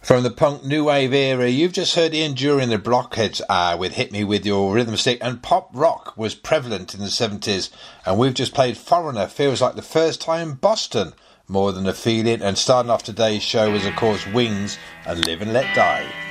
From the punk new wave era, you've just heard Ian Dury and the Blockheads with Hit Me With Your Rhythm Stick, and pop rock was prevalent in the 70s, and we've just played Foreigner, Feels Like the First Time, Boston, More Than a Feeling, and starting off today's show was of course Wings and Live and Let Die.